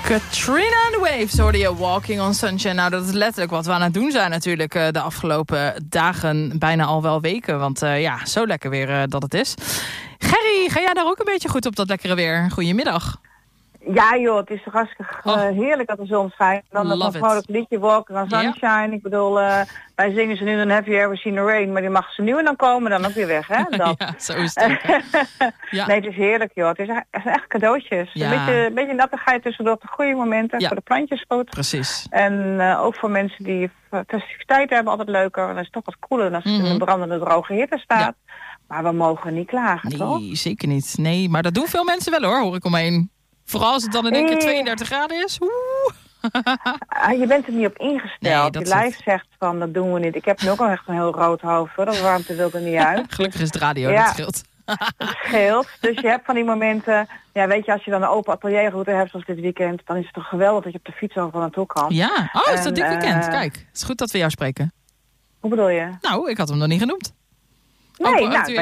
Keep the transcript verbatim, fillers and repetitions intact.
Katrina and the Waves hoorde je Walking on Sunshine. Nou, dat is letterlijk wat we aan het doen zijn natuurlijk uh, de afgelopen dagen, bijna al wel weken. Want uh, ja, zo lekker weer uh, dat het is. Gerry, ga jij daar ook een beetje goed op dat lekkere weer? Goedemiddag. Ja joh, het is toch hartstikke uh, oh. heerlijk dat de zon schijnt. Dan dat een vrolijk liedje, Walking on Sunshine. Ja. Ik bedoel, uh, wij zingen ze nu dan Have You Ever Seen the Rain. Maar die mag ze nu en dan komen, dan ook weer weg, hè? Dat. Ja, zo is het. Ja. Nee, het is heerlijk joh. Het is echt, echt cadeautjes. Ja. Een beetje, een beetje nattigheid tussendoor op de goede momenten. Ja. Voor de plantjes goed. Precies. En uh, ook voor mensen die festiviteiten hebben, altijd leuker. En dan is het toch wat koeler als het mm-hmm. in een brandende droge hitte staat. Ja. Maar we mogen niet klagen, nee, toch? Nee, zeker niet. Nee, maar dat doen veel mensen wel hoor, hoor ik omheen. Vooral als het dan in één keer tweeëndertig graden is. Ah, je bent er niet op ingesteld. Nee, je lijf het. zegt van, dat doen we niet. Ik heb nu ook al echt een heel rood hoofd, hoor. Dat warmte wil er niet uit. Gelukkig is het radio, ja, dat scheelt. Dat scheelt. Dus je hebt van die momenten... Ja, weet je, als je dan een open atelierroute hebt zoals dit weekend... dan is het toch geweldig dat je op de fiets overal naartoe kan. Ja, oh, is dat dit weekend? Uh, Kijk, het is goed dat we jou spreken. Hoe bedoel je? Nou, ik had hem nog niet genoopen. Nee, open, nou...